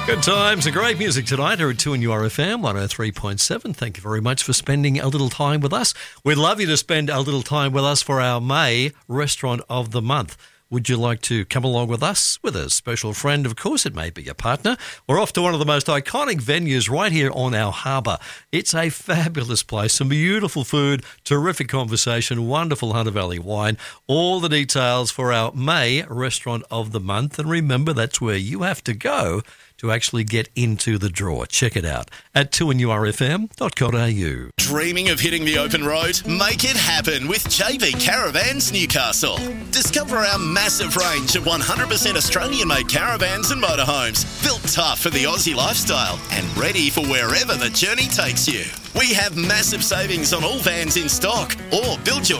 Good times and great music tonight here at 2NURFM 103.7. Thank you very much for spending a little time with us. We'd love you to spend a little time with us for our May Restaurant of the Month. Would you like to come along with us, with a special friend? Of course, it may be a partner. We're off to one of the most iconic venues right here on our harbour. It's a fabulous place, some beautiful food, terrific conversation, wonderful Hunter Valley wine. All the details for our May Restaurant of the Month. And remember, that's where you have to go to actually get into the draw. Check it out at 2NURFM.com.au. Dreaming of hitting the open road? Make it happen with JB Caravans Newcastle. Discover our massive range of 100% Australian-made caravans and motorhomes, built tough for the Aussie lifestyle and ready for wherever the journey takes you. We have massive savings on all vans in stock, or build your